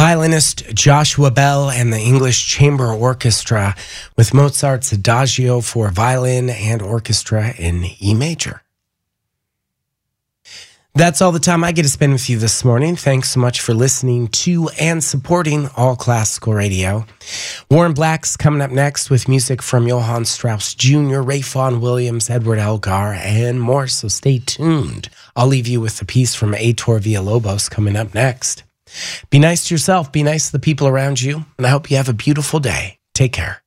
Violinist Joshua Bell and the English Chamber Orchestra with Mozart's Adagio for violin and orchestra in E major. That's all the time I get to spend with you this morning. Thanks so much for listening to and supporting All Classical Radio. Warren Black's coming up next with music from Johann Strauss Jr., Ray Vaughan Williams, Edward Elgar, and more, so stay tuned. I'll leave you with a piece from Heitor Villalobos coming up next. Be nice to yourself, be nice to the people around you, and I hope you have a beautiful day. Take care.